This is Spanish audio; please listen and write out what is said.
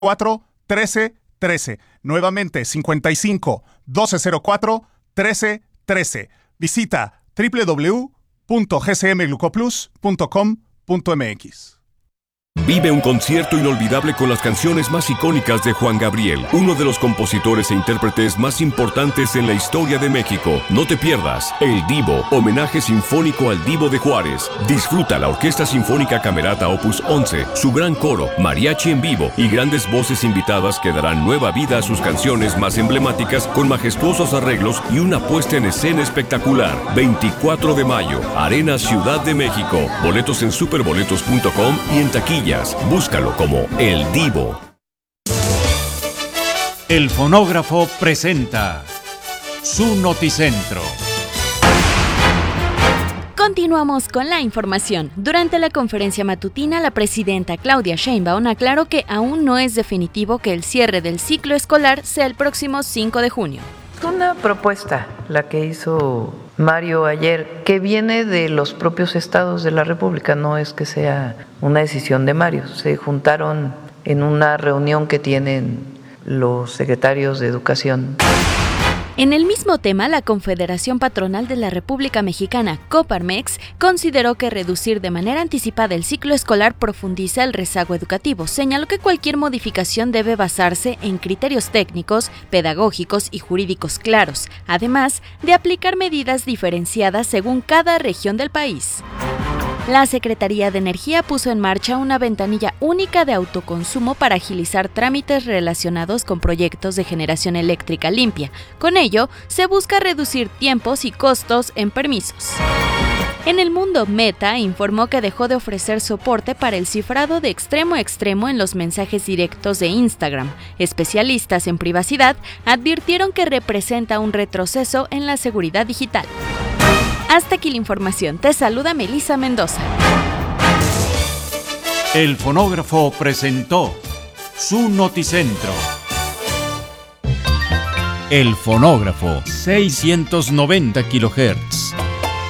1313. Nuevamente 55-1204-1313. Visita www.gcmglucoplus.com.mx. Vive un concierto inolvidable con las canciones más icónicas de Juan Gabriel, uno de los compositores e intérpretes más importantes en la historia de México. No te pierdas El Divo, homenaje sinfónico al Divo de Juárez. Disfruta la Orquesta Sinfónica Camerata Opus 11, su gran coro, mariachi en vivo y grandes voces invitadas que darán nueva vida a sus canciones más emblemáticas con majestuosos arreglos y una puesta en escena espectacular. 24 de mayo, Arena Ciudad de México. Boletos en superboletos.com y en taquilla. Búscalo como El Divo. El Fonógrafo presenta su Noticentro. Continuamos con la información. Durante la conferencia matutina, la presidenta Claudia Sheinbaum aclaró que aún no es definitivo que el cierre del ciclo escolar sea el próximo 5 de junio. Es una propuesta la que hizo Mario ayer, que viene de los propios estados de la República, no es que sea una decisión de Mario. Se juntaron en una reunión que tienen los secretarios de Educación. En el mismo tema, la Confederación Patronal de la República Mexicana, Coparmex, consideró que reducir de manera anticipada el ciclo escolar profundiza el rezago educativo. Señaló que cualquier modificación debe basarse en criterios técnicos, pedagógicos y jurídicos claros, además de aplicar medidas diferenciadas según cada región del país. La Secretaría de Energía puso en marcha una ventanilla única de autoconsumo para agilizar trámites relacionados con proyectos de generación eléctrica limpia. Con ello, se busca reducir tiempos y costos en permisos. En el mundo, Meta informó que dejó de ofrecer soporte para el cifrado de extremo a extremo en los mensajes directos de Instagram. Especialistas en privacidad advirtieron que representa un retroceso en la seguridad digital. Hasta aquí la información. Te saluda Melissa Mendoza. El Fonógrafo presentó su Noticentro. El Fonógrafo, 690 kHz.